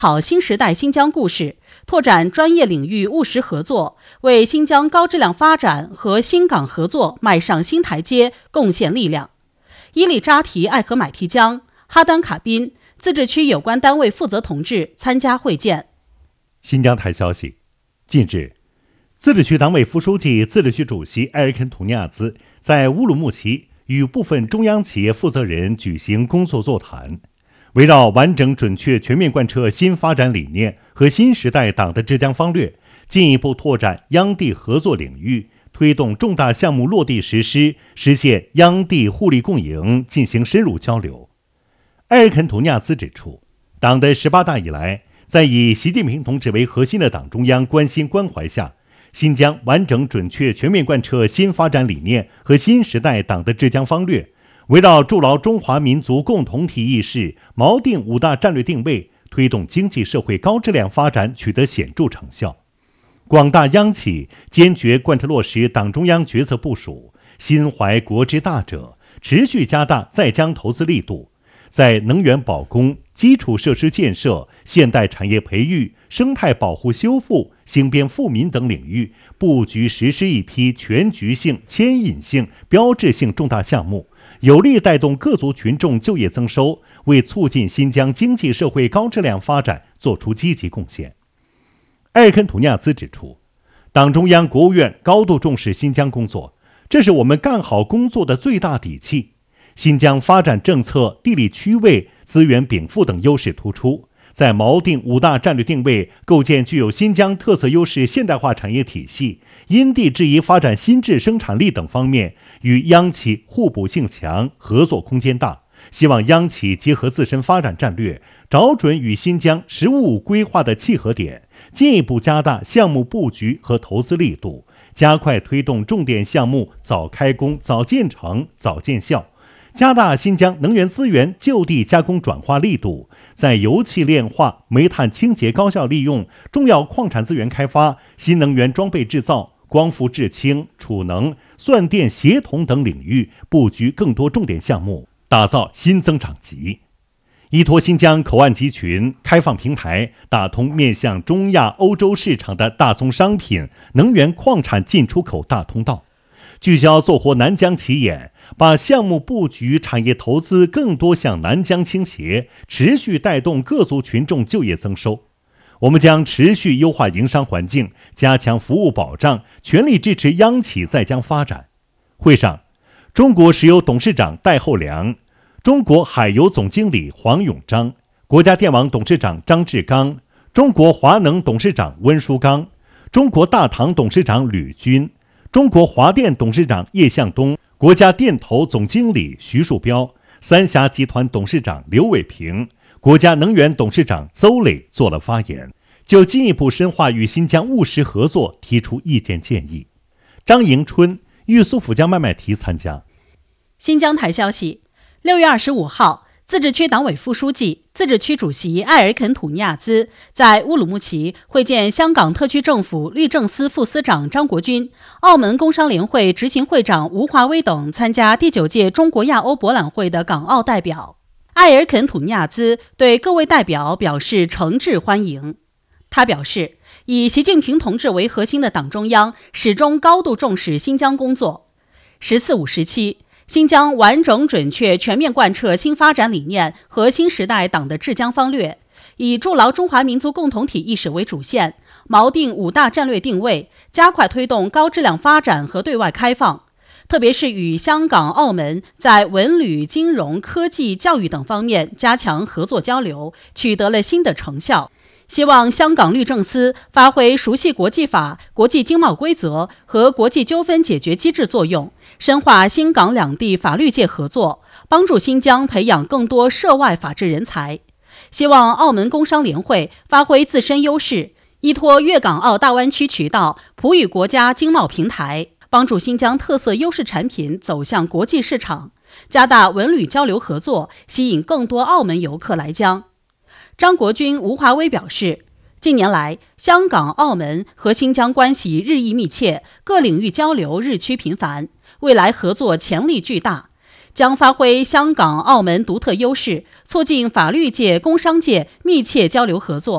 好新时代新疆故事，拓展专业领域务实合作，为新疆高质量发展和新港合作迈上新台阶贡献力量。伊利扎提艾合买提江、哈丹卡宾自治区有关单位负责同志参加会见。 新疆台消息，近日，自治区党委副书记、自治区主席埃尔肯图尼亚兹在乌鲁木齐与部分中央企业负责人举行工作座谈，围绕完整准确全面贯彻新发展理念和新时代党的治疆方略，进一步拓展央地合作领域，推动重大项目落地实施，实现央地互利共赢进行深入交流。埃尔肯图尼亚兹指出，党的18大以来，在以习近平同志为核心的党中央关心关怀下，新疆完整准确全面贯彻新发展理念和新时代党的治疆方略，围绕筑牢中华民族共同体意识，锚定5大战略定位，推动经济社会高质量发展取得显著成效。广大央企坚决贯彻落实党中央决策部署，心怀国之大者，持续加大在疆投资力度，在能源保供、基础设施建设、现代产业培育、生态保护修复、兴编富民等领域布局实施一批全局性、牵引性、标志性重大项目，有力带动各族群众就业增收，为促进新疆经济社会高质量发展作出积极贡献。埃尔肯图尼亚兹指出，党中央、国务院高度重视新疆工作，这是我们干好工作的最大底气。新疆发展政策、地理区位、资源禀赋等优势突出，在锚定5大战略定位、构建具有新疆特色优势现代化产业体系、因地制宜发展新质生产力等方面，与央企互补性强，合作空间大。希望央企结合自身发展战略，找准与新疆“十五五”规划的契合点，进一步加大项目布局和投资力度，加快推动重点项目早开工、早建成、早见效。加大新疆能源资源就地加工转化力度，在油气炼化、煤炭清洁高效利用、重要矿产资源开发、新能源装备制造、光伏制氢、储能、算电协同等领域布局更多重点项目，打造新增长极。依托新疆口岸集群、开放平台，打通面向中亚、欧洲市场的大宗商品、能源矿产进出口大通道，聚焦做活南疆起眼，把项目布局、产业投资更多向南疆倾斜，持续带动各族群众就业增收。我们将持续优化营商环境，加强服务保障，全力支持央企在疆发展。会上，中国石油董事长戴厚良、中国海油总经理黄永章、国家电网董事长张志刚、中国华能董事长温书刚、中国大唐董事长吕军、中国华电董事长叶向东、国家电投总经理徐树标、三峡集团董事长刘伟平、国家能源董事长邹磊做了发言，就进一步深化与新疆务实合作提出意见建议。张迎春、玉苏府江麦麦提参加。 新疆台消息，6月25号，自治区党委副书记、自治区主席埃尔肯图尼亚兹在乌鲁木齐会见香港特区政府律政司副司长张国军、澳门工商联会执行会长吴华威等参加第9届中国亚欧博览会的港澳代表。埃尔肯图尼亚兹对各位代表表示诚挚欢迎。他表示，以习近平同志为核心的党中央始终高度重视新疆工作。14、57新疆完整准确全面贯彻新发展理念和新时代党的治疆方略，以筑牢中华民族共同体意识为主线，锚定5大战略定位，加快推动高质量发展和对外开放，特别是与香港、澳门在文旅、金融、科技、教育等方面加强合作交流，取得了新的成效。希望香港律政司发挥熟悉国际法、国际经贸规则和国际纠纷解决机制作用，深化新港两地法律界合作，帮助新疆培养更多涉外法治人才。希望澳门工商联会发挥自身优势，依托粤港澳大湾区渠道，普与国家经贸平台，帮助新疆特色优势产品走向国际市场，加大文旅交流合作，吸引更多澳门游客来疆。张国军、吴华威表示，近年来，香港、澳门和新疆关系日益密切，各领域交流日趋频繁，未来合作潜力巨大，将发挥香港、澳门独特优势，促进法律界、工商界密切交流合作。